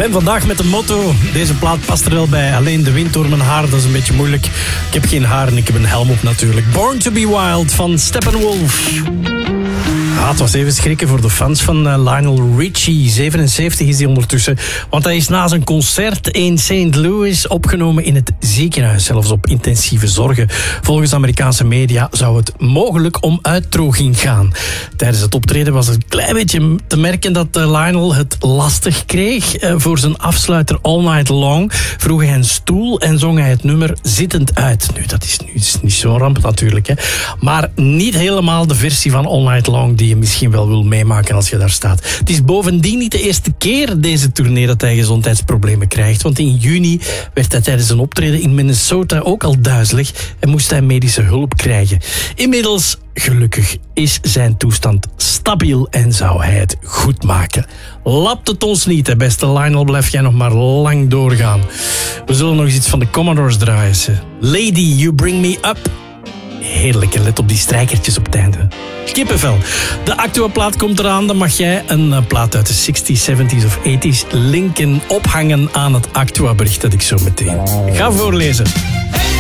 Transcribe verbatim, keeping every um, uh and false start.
ben vandaag met de motto. Deze plaat past er wel bij. Alleen de wind door mijn haar, dat is een beetje moeilijk. Ik heb geen haar en ik heb een helm op natuurlijk. Born to be Wild van Steppenwolf. Ah, het was even schrikken voor de fans van uh, Lionel Richie. zevenenzeventig is hij ondertussen. Want hij is na zijn concert in Saint Louis opgenomen in het ziekenhuis. Zelfs op intensieve zorgen. Volgens Amerikaanse media zou het mogelijk om uitdroging gaan. Tijdens het optreden was het een klein beetje te merken dat uh, Lionel het lastig kreeg. Uh, voor zijn afsluiter All Night Long vroeg hij een stoel en zong hij het nummer zittend uit. Nu, dat is, nu, is niet zo'n ramp natuurlijk. Hè. Maar niet helemaal de versie van All Night Long die je misschien wel wil meemaken als je daar staat. Het is bovendien niet de eerste keer deze tournee dat hij gezondheidsproblemen krijgt. Want in juni werd hij tijdens een optreden in Minnesota ook al duizelig en moest hij medische hulp krijgen. Inmiddels, gelukkig, is zijn toestand stabiel en zou hij het goed maken. Lapt het ons niet, hè, beste Lionel, blijf jij nog maar lang doorgaan. We zullen nog eens iets van de Commodores draaien. Lady, you bring me up. Heerlijk, let op die strijkertjes op het einde. Kippenvel. De Actua-plaat komt eraan. Dan mag jij een plaat uit de zestig's, zeventig's of tachtig's linken ophangen aan het Actua-bericht dat ik zo meteen ga voorlezen.